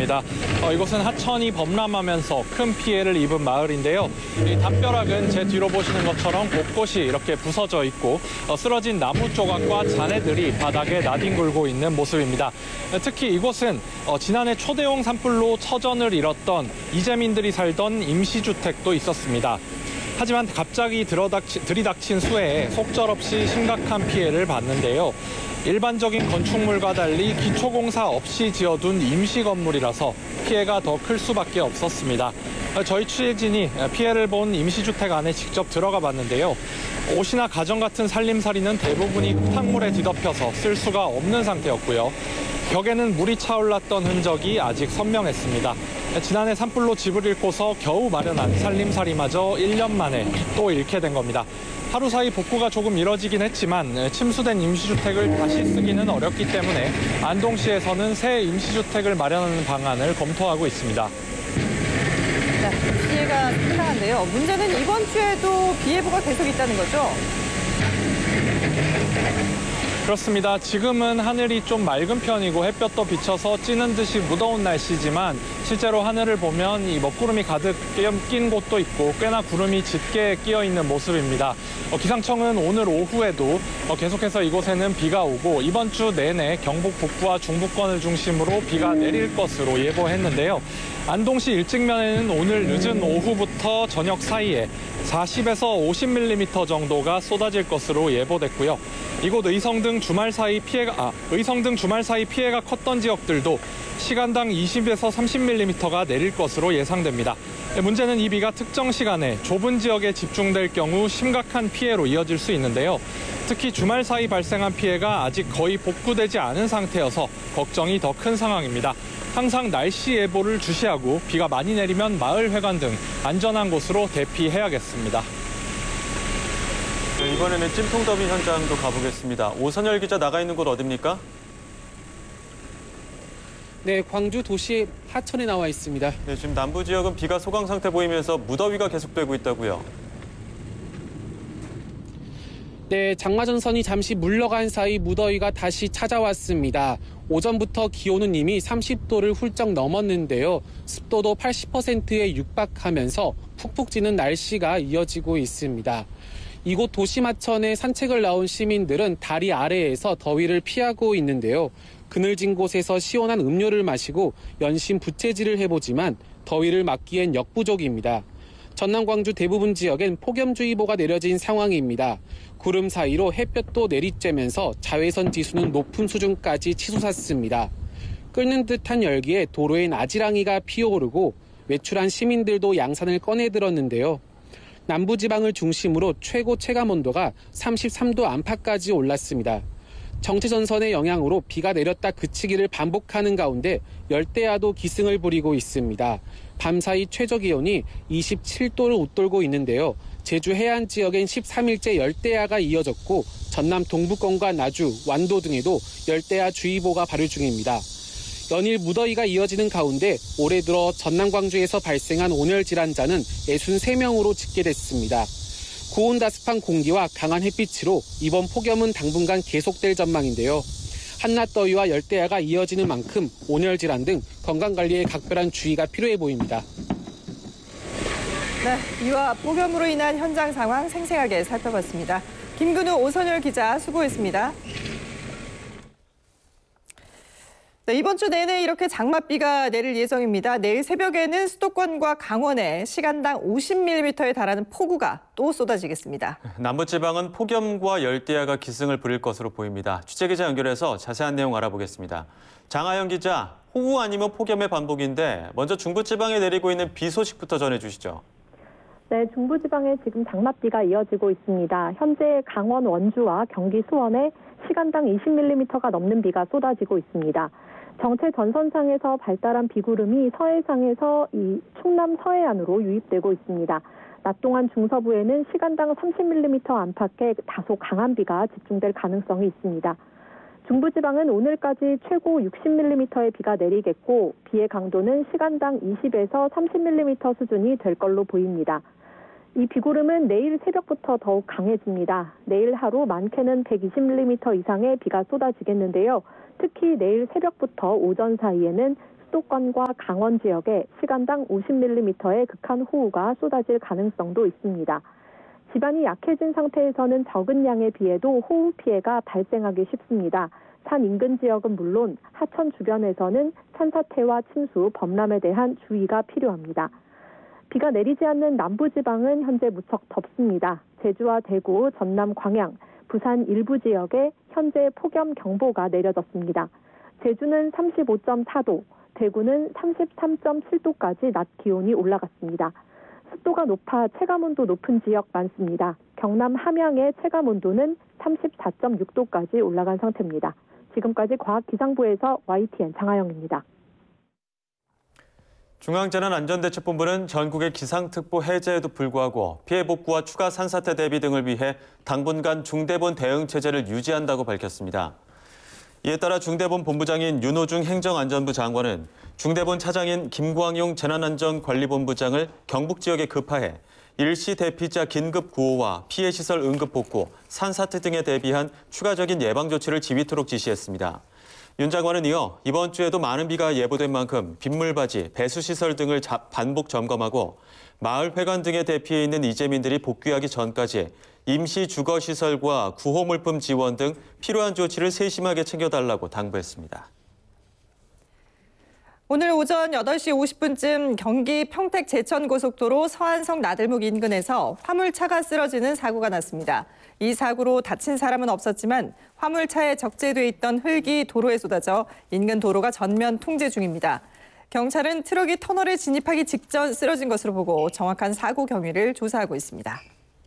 있습니다. 이곳은 하천이 범람하면서 큰 피해를 입은 마을인데요. 이 담벼락은 제 뒤로 보시는 것처럼 곳곳이 이렇게 부서져 있고 쓰러진 나무 조각과 잔해들이 바닥에 나뒹굴고 있는 모습입니다. 특히 이곳은 지난해 초대형 산불로 처전을 잃었던 이재민들이 살던 임시주택도 있었습니다. 하지만 갑자기 들이닥친 수해에 속절없이 심각한 피해를 봤는데요. 일반적인 건축물과 달리 기초공사 없이 지어둔 임시 건물이라서 피해가 더 클 수밖에 없었습니다. 저희 취재진이 피해를 본 임시주택 안에 직접 들어가 봤는데요. 옷이나 가전 같은 살림살이는 대부분이 흙탕물에 뒤덮여서 쓸 수가 없는 상태였고요. 벽에는 물이 차올랐던 흔적이 아직 선명했습니다. 지난해 산불로 집을 잃고서 겨우 마련한 살림살이마저 1년 만에 또 잃게 된 겁니다. 하루 사이 복구가 조금 이뤄지긴 했지만 침수된 임시주택을 다시 쓰기는 어렵기 때문에 안동시에서는 새 임시주택을 마련하는 방안을 검토하고 있습니다. 네, 피해가 상당한데요. 문제는 이번 주에도 비 예보가 계속 있다는 거죠? 그렇습니다. 지금은 하늘이 좀 맑은 편이고 햇볕도 비쳐서 찌는 듯이 무더운 날씨지만 실제로 하늘을 보면 이 먹구름이 가득 낀 곳도 있고 꽤나 구름이 짙게 끼어 있는 모습입니다. 기상청은 오늘 오후에도 계속해서 이곳에는 비가 오고 이번 주 내내 경북 북부와 중부권을 중심으로 비가 내릴 것으로 예보했는데요. 안동시 일직면에는 오늘 늦은 오후부터 저녁 사이에 40에서 50mm 정도가 쏟아질 것으로 예보됐고요. 이곳 의성 등 주말 사이 피해가 컸던 지역들도 시간당 20에서 30mm가 내릴 것으로 예상됩니다. 문제는 이 비가 특정 시간에 좁은 지역에 집중될 경우 심각한 피해로 이어질 수 있는데요. 특히 주말 사이 발생한 피해가 아직 거의 복구되지 않은 상태여서 걱정이 더 큰 상황입니다. 항상 날씨 예보를 주시하고 비가 많이 내리면 마을 회관 등 안전한 곳으로 대피해야겠습니다. 네, 이번에는 찜통더비 현장도 가보겠습니다. 오선열 기자 나가 있는 곳 어디입니까? 네, 광주 도시 하천에 나와 있습니다. 네, 지금 남부 지역은 비가 소강 상태 보이면서 무더위가 계속되고 있다고요. 네, 장마전선이 잠시 물러간 사이 무더위가 다시 찾아왔습니다. 오전부터 기온은 이미 30도를 훌쩍 넘었는데요. 습도도 80%에 육박하면서 푹푹 찌는 날씨가 이어지고 있습니다. 이곳 도심하천에 산책을 나온 시민들은 다리 아래에서 더위를 피하고 있는데요. 그늘진 곳에서 시원한 음료를 마시고 연신 부채질을 해보지만 더위를 막기엔 역부족입니다. 전남 광주 대부분 지역엔 폭염주의보가 내려진 상황입니다. 구름 사이로 햇볕도 내리쬐면서 자외선 지수는 높은 수준까지 치솟았습니다. 끓는 듯한 열기에 도로엔 아지랑이가 피어오르고 외출한 시민들도 양산을 꺼내들었는데요. 남부지방을 중심으로 최고 체감온도가 33도 안팎까지 올랐습니다. 정체전선의 영향으로 비가 내렸다 그치기를 반복하는 가운데 열대야도 기승을 부리고 있습니다. 밤사이 최저기온이 27도를 웃돌고 있는데요. 제주 해안 지역엔 13일째 열대야가 이어졌고 전남 동부권과 나주, 완도 등에도 열대야 주의보가 발효 중입니다. 연일 무더위가 이어지는 가운데 올해 들어 전남 광주에서 발생한 온열 질환자는 63명으로 집계됐습니다. 고온다습한 공기와 강한 햇빛으로 이번 폭염은 당분간 계속될 전망인데요. 한낮 더위와 열대야가 이어지는 만큼 온열 질환 등 건강관리에 각별한 주의가 필요해 보입니다. 네, 비와 폭염으로 인한 현장 상황 생생하게 살펴봤습니다. 김근우, 오선열 기자 수고했습니다. 네, 이번 주 내내 이렇게 장맛비가 내릴 예정입니다. 내일 새벽에는 수도권과 강원에 시간당 50mm에 달하는 폭우가 또 쏟아지겠습니다. 남부지방은 폭염과 열대야가 기승을 부릴 것으로 보입니다. 취재기자 연결해서 자세한 내용 알아보겠습니다. 장하영 기자, 호우 아니면 폭염의 반복인데 먼저 중부지방에 내리고 있는 비 소식부터 전해주시죠. 네, 중부지방에 지금 장맛비가 이어지고 있습니다. 현재 강원 원주와 경기 수원에 시간당 20mm가 넘는 비가 쏟아지고 있습니다. 정체 전선상에서 발달한 비구름이 서해상에서 이 충남 서해안으로 유입되고 있습니다. 낮 동안 중서부에는 시간당 30mm 안팎의 다소 강한 비가 집중될 가능성이 있습니다. 중부지방은 오늘까지 최고 60mm의 비가 내리겠고 비의 강도는 시간당 20에서 30mm 수준이 될 걸로 보입니다. 이 비구름은 내일 새벽부터 더욱 강해집니다. 내일 하루 많게는 120mm 이상의 비가 쏟아지겠는데요. 특히 내일 새벽부터 오전 사이에는 수도권과 강원 지역에 시간당 50mm의 극한 호우가 쏟아질 가능성도 있습니다. 지반이 약해진 상태에서는 적은 양에 비해도 호우 피해가 발생하기 쉽습니다. 산 인근 지역은 물론 하천 주변에서는 산사태와 침수, 범람에 대한 주의가 필요합니다. 비가 내리지 않는 남부지방은 현재 무척 덥습니다. 제주와 대구, 전남, 광양, 부산 일부 지역에 현재 폭염경보가 내려졌습니다. 제주는 35.4도, 대구는 33.7도까지 낮 기온이 올라갔습니다. 습도가 높아 체감온도 높은 지역 많습니다. 경남 함양의 체감온도는 34.6도까지 올라간 상태입니다. 지금까지 과학기상부에서 YTN 장하영입니다. 중앙재난안전대책본부는 전국의 기상특보 해제에도 불구하고 피해 복구와 추가 산사태 대비 등을 위해 당분간 중대본 대응 체제를 유지한다고 밝혔습니다. 이에 따라 중대본 본부장인 윤호중 행정안전부 장관은 중대본 차장인 김광용 재난안전관리본부장을 경북 지역에 급파해 일시 대피자 긴급 구호와 피해시설 응급 복구, 산사태 등에 대비한 추가적인 예방조치를 지휘토록 지시했습니다. 윤 장관은 이어 이번 주에도 많은 비가 예보된 만큼 빗물바지, 배수시설 등을 반복 점검하고 마을 회관 등에 대피해 있는 이재민들이 복귀하기 전까지 임시 주거시설과 구호물품 지원 등 필요한 조치를 세심하게 챙겨달라고 당부했습니다. 오늘 오전 8시 50분쯤 경기 평택 제천고속도로 서안성 나들목 인근에서 화물차가 쓰러지는 사고가 났습니다. 이 사고로 다친 사람은 없었지만 화물차에 적재돼 있던 흙이 도로에 쏟아져 인근 도로가 전면 통제 중입니다. 경찰은 트럭이 터널에 진입하기 직전 쓰러진 것으로 보고 정확한 사고 경위를 조사하고 있습니다.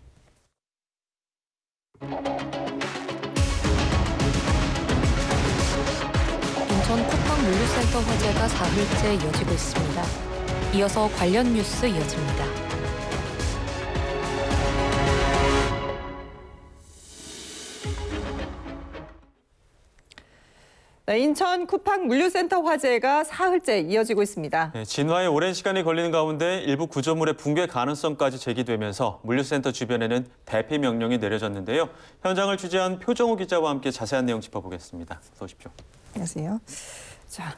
인천 쿠팡 물류센터 화재가 사흘째 이어지고 있습니다. 이어서 관련 뉴스 이어집니다. 네, 인천 쿠팡 물류센터 화재가 사흘째 이어지고 있습니다. 진화에 오랜 시간이 걸리는 가운데 일부 구조물의 붕괴 가능성까지 제기되면서 물류센터 주변에는 대피 명령이 내려졌는데요. 현장을 취재한 표정우 기자와 함께 자세한 내용 짚어보겠습니다. 어서 오십시오. 안녕하세요. 자,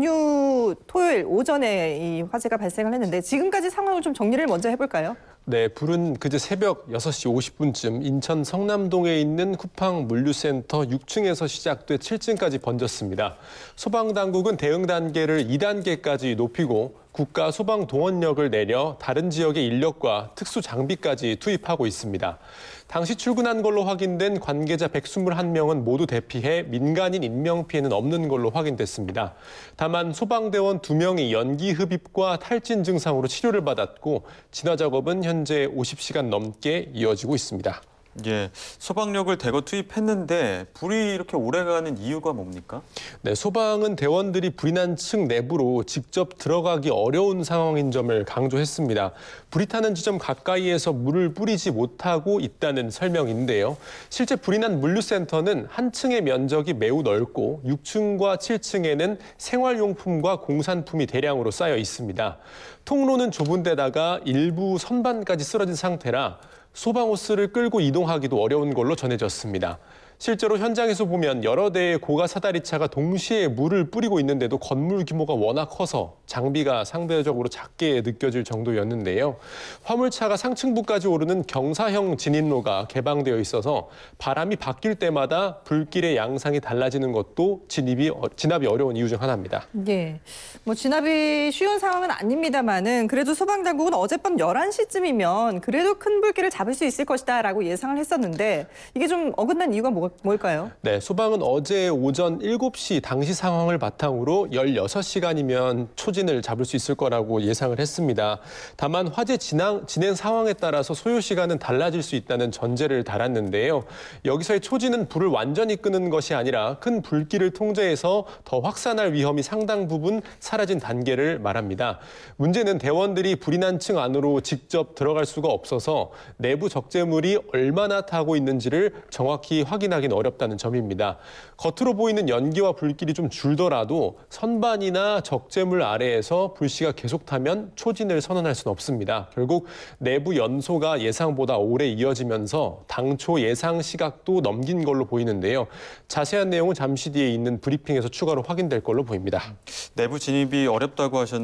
연휴 토요일 오전에 이 화재가 발생을 했는데 지금까지 상황을 좀 정리를 먼저 해볼까요? 네, 불은 그제 새벽 6시 50분쯤 인천 성남동에 있는 쿠팡 물류센터 6층에서 시작돼 7층까지 번졌습니다. 소방당국은 대응 단계를 2단계까지 높이고 국가 소방동원력을 내려 다른 지역의 인력과 특수 장비까지 투입하고 있습니다. 당시 출근한 걸로 확인된 관계자 121명은 모두 대피해 민간인 인명피해는 없는 걸로 확인됐습니다. 다만 소방대원 2명이 연기 흡입과 탈진 증상으로 치료를 받았고 진화 작업은 현재 50시간 넘게 이어지고 있습니다. 예, 소방력을 대거 투입했는데 불이 이렇게 오래가는 이유가 뭡니까? 네, 소방은 대원들이 불이 난 층 내부로 직접 들어가기 어려운 상황인 점을 강조했습니다. 불이 타는 지점 가까이에서 물을 뿌리지 못하고 있다는 설명인데요. 실제 불이 난 물류센터는 한 층의 면적이 매우 넓고 6층과 7층에는 생활용품과 공산품이 대량으로 쌓여 있습니다. 통로는 좁은 데다가 일부 선반까지 쓰러진 상태라 소방호스를 끌고 이동하기도 어려운 걸로 전해졌습니다. 실제로 현장에서 보면 여러 대의 고가 사다리차가 동시에 물을 뿌리고 있는데도 건물 규모가 워낙 커서 장비가 상대적으로 작게 느껴질 정도였는데요. 화물차가 상층부까지 오르는 경사형 진입로가 개방되어 있어서 바람이 바뀔 때마다 불길의 양상이 달라지는 것도 진압이 어려운 이유 중 하나입니다. 예, 뭐 진압이 쉬운 상황은 아닙니다만은 그래도 소방당국은 어젯밤 11시쯤이면 그래도 큰 불길을 잡을 수 있을 것이다라고 예상을 했었는데 이게 좀 어긋난 이유가 뭘까요? 네, 소방은 어제 오전 7시 당시 상황을 바탕으로 16시간이면 초진을 잡을 수 있을 거라고 예상을 했습니다. 다만 화재 진행 상황에 따라서 소요 시간은 달라질 수 있다는 전제를 달았는데요. 여기서의 초진은 불을 완전히 끄는 것이 아니라 큰 불길을 통제해서 더 확산할 위험이 상당 부분 사라진 단계를 말합니다. 문제는 대원들이 불이 난 층 안으로 직접 들어갈 수가 없어서 내부 적재물이 얼마나 타고 있는지를 정확히 확인하기 확인하기는 어렵다는 점입니다. 겉으로 보이는 연기와 불길이 좀 줄더라도 선반이나 적재물 아래에서 불씨가 계속 타면 초진을 선언할 수는 없습니다. 결국 내부 연소가 예상보다 오래 이어지면서 당초 예상 시각도 넘긴 걸로 보이는데요. 자세한 내용은 잠시 뒤에 있는 브리핑에서 추가로 확인될 걸로 보입니다. 내부 진입이 어렵다고 하셨는데